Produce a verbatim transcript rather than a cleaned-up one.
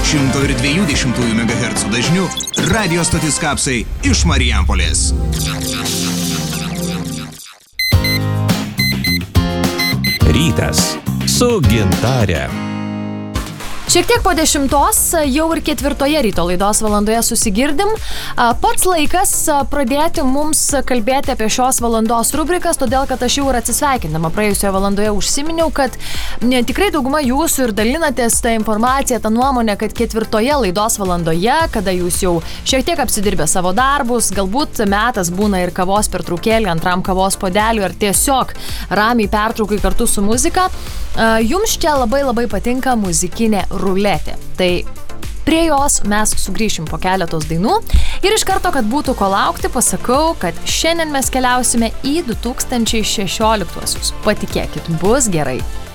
šimto ir dviejų dešimtųjų megahercų dažniu radio stotis Kapsai iš Marijampolės. Rytas su Gintare. Šiek tiek po dešimtos, jau ir ketvirtoje ryto laidos valandoje susigirdim. Pats laikas pradėti mums kalbėti apie šios valandos rubrikas, todėl kad aš jau ir atsisveikindama praėjusioje valandoje užsiminiau, kad ne, tikrai dauguma jūsų ir dalinatės tą informaciją, tą nuomonę, kad ketvirtoje laidos valandoje, kada jūs jau šiek tiek apsidirbę savo darbus, galbūt metas būna ir kavos pertraukėlį, antram kavos podeliui ar tiesiog ramiai pertraukai kartu su muzika, jums čia labai labai patinka muzikinė ruletė. Tai prie jos mes sugrįšim po keletos dainų ir iš karto, kad būtų ko laukti, pasakau, kad šiandien mes keliausime į du tūkstančiai šešioliktuosius. Patikėkit, bus gerai.